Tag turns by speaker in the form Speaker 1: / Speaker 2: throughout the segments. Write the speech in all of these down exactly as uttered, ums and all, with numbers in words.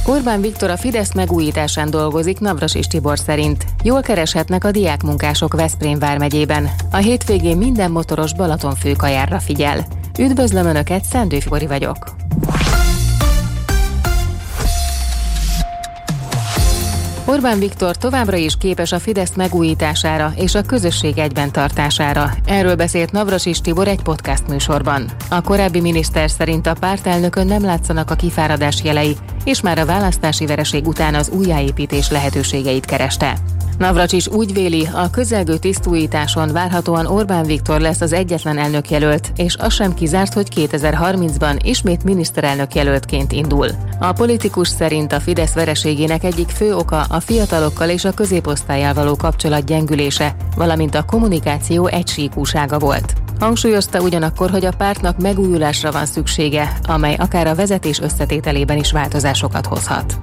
Speaker 1: Orbán Viktor a Fidesz megújításán dolgozik Navracsics Tibor szerint. Jól kereshetnek a diákmunkások Veszprém vármegyében. A hétvégén minden motoros Balatonfőkajárra figyel. Üdvözlöm Önöket, Szendő Fibori vagyok. Orbán Viktor továbbra is képes a Fidesz megújítására és a közösség egyben tartására. Erről beszélt Navracsics Tibor egy podcast műsorban. A korábbi miniszter szerint a pártelnökön nem látszanak a kifáradás jelei, és már a választási vereség után az újjáépítés lehetőségeit kereste. Navracsics úgy véli, a közelgő tisztújításon várhatóan Orbán Viktor lesz az egyetlen elnökjelölt, és az sem kizárt, hogy kétezer-harmincban ismét miniszterelnök jelöltként indul. A politikus szerint a Fidesz vereségének egyik fő oka a fiatalokkal és a középosztállyal való kapcsolat gyengülése, valamint a kommunikáció egysíkúsága volt. Hangsúlyozta ugyanakkor, hogy a pártnak megújulásra van szüksége, amely akár a vezetés összetételében is változásokat hozhat.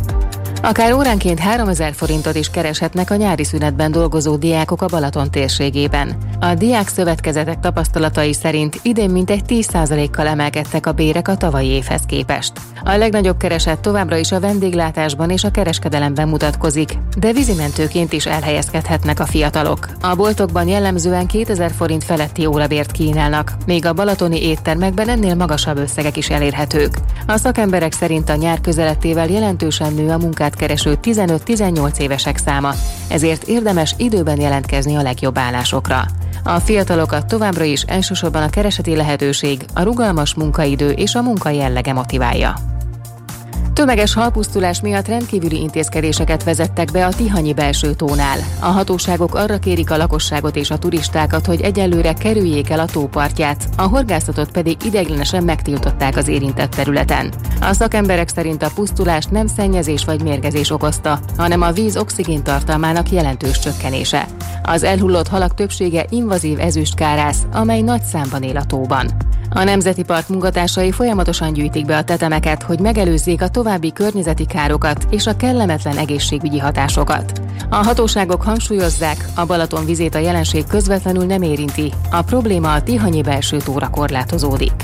Speaker 1: Akár óránként háromezer forintot is kereshetnek a nyári szünetben dolgozó diákok a Balaton térségében. A diák szövetkezetek tapasztalatai szerint idén mintegy tíz százalékkal emelkedtek a bérek a tavalyi évhez képest. A legnagyobb kereset továbbra is a vendéglátásban és a kereskedelemben mutatkozik, de vízimentőként is elhelyezkedhetnek a fiatalok. A boltokban jellemzően kétezer forint feletti órabért kínálnak, még a balatoni éttermekben ennél magasabb összegek is elérhetők. A szakemberek szerint a nyár közelettével jelentősen nő a munkát kereső tizenöt-tizennyolc évesek száma, ezért érdemes időben jelentkezni a legjobb állásokra. A fiatalokat továbbra is elsősorban a kereseti lehetőség, a rugalmas munkaidő és a munka jellege motiválja. Tömeges halpusztulás miatt rendkívüli intézkedéseket vezettek be a Tihanyi belső tónál. A hatóságok arra kérik a lakosságot és a turistákat, hogy egyelőre kerüljék el a tó partját, a horgászatot pedig ideiglenesen megtiltották az érintett területen. A szakemberek szerint a pusztulást nem szennyezés vagy mérgezés okozta, hanem a víz oxigéntartalmának jelentős csökkenése. Az elhullott halak többsége invazív ezüstkárász, amely nagy számban él a tóban. A Nemzeti Park munkatársai folyamatosan gyűjtik be a tetemeket, hogy megelőzzék a további környezeti károkat és a kellemetlen egészségügyi hatásokat. A hatóságok hangsúlyozzák, a Balaton vizét a jelenség közvetlenül nem érinti, a probléma a Tihanyi belső tóra korlátozódik.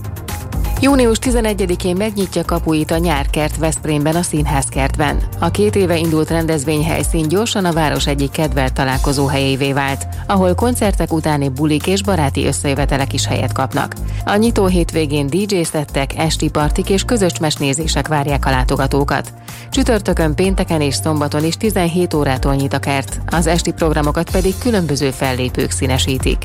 Speaker 1: június tizenegyedikén megnyitja kapuit a Nyárkert Veszprémben a Színházkertben. A két éve indult rendezvényhelyszín gyorsan a város egyik kedvelt találkozóhelyévé vált, ahol koncertek utáni bulik és baráti összejövetelek is helyet kapnak. A nyitó hétvégén dé dzsé-szettek, esti partik és közös mesnézések várják a látogatókat. Csütörtökön, pénteken és szombaton is tizenhét órától nyit a kert, az esti programokat pedig különböző fellépők színesítik.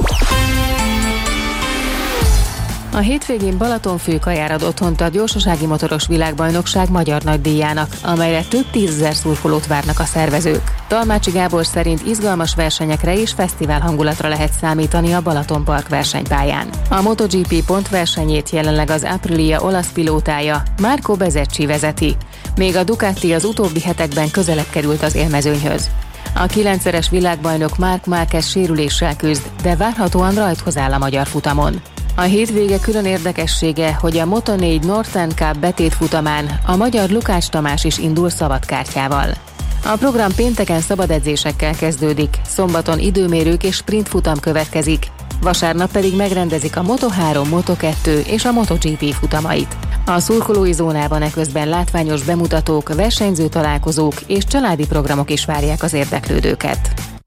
Speaker 1: A hétvégén Balatonfőkajár ad otthont a gyorsasági motoros világbajnokság magyar nagydíjának, amelyre több tízezer szurkolót várnak a szervezők. Talmácsi Gábor szerint izgalmas versenyekre és fesztivál hangulatra lehet számítani a Balaton Park versenypályán. A MotoGP pontversenyét jelenleg az Aprilia olasz pilótája, Marco Bezzecchi vezeti, még a Ducati az utóbbi hetekben közelebb került az élmezőnyhöz. A kilencszeres világbajnok Marc Márquez sérüléssel küzd, de várhatóan rajthoz áll a magyar futamon. A hétvége külön érdekessége, hogy a Moto négy Northern Cup betétfutamán a magyar Lukács Tamás is indul szabadkártyával. A program pénteken szabad edzésekkel kezdődik, szombaton időmérők és sprintfutam következik, vasárnap pedig megrendezik a Moto három, Moto kettő és a MotoGP futamait. A szurkolói zónában eközben látványos bemutatók, versenyző találkozók és családi programok is várják az érdeklődőket.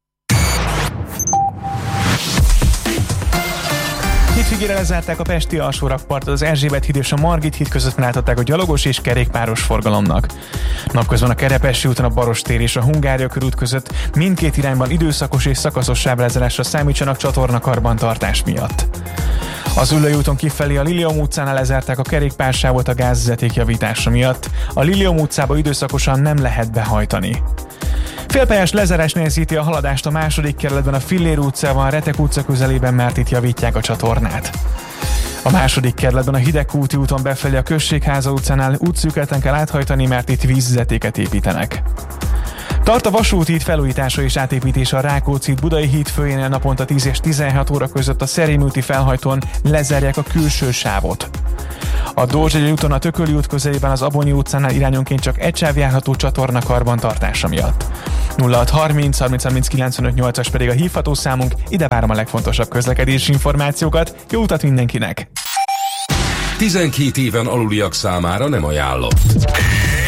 Speaker 2: Hétvégére lezárták a pesti alsórakpartot, az Erzsébet híd és a Margit híd között megállították a gyalogos és kerékpáros forgalomnak. Napközben a Kerepesi úton a Barostér és a Hungária körút között mindkét irányban időszakos és szakaszos sávlezárásra számítsanak csatornakarbantartás miatt. Az Üllői úton kifelé a Lilium utcánál lezárták a kerékpársávot a gázvezeték javítása miatt. A Lilium utcába időszakosan nem lehet behajtani. Félpályás lezárás nehezíti a haladást a második kerületben a Fillér utcában, a Retek utca közelében, mert itt javítják a csatornát. A második kerületben a Hidegkúti úton befelé a Községháza utcánál útszűkületen kell áthajtani, mert itt vízvezetéket építenek. Tart a vasúti híd felújítása és átépítése a Rákóczi híd Budai híd főjénél naponta tíz és tizenhat óra között a Szerémi úti felhajtón lezárják a külső sávot. A Dózsegyi úton a Tököli út közelében az Abonyi utcánál irányonként csak egy sáv járható csatorna karbantartása miatt. nulla hat harminc harminc harminc kilencvenöt nyolcas pedig a hívható számunk, ide várom a legfontosabb közlekedési információkat. Jó utat mindenkinek!
Speaker 3: tizenkét éven aluliak számára nem ajánlott.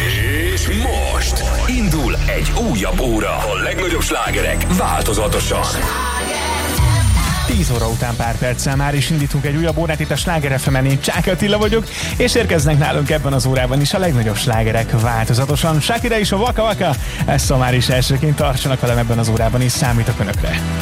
Speaker 3: Indul egy újabb óra. A legnagyobb slágerek változatosan.
Speaker 2: tíz óra után pár perccel már is indítunk egy újabb órát itt a Sláger ef emen. Én Csák Attila vagyok, és érkeznek nálunk ebben az órában is a legnagyobb slágerek változatosan. Shakira is a Waka Waka, ezt ma már is elsőként tartsanak velem ebben az órában, és számítok önökre.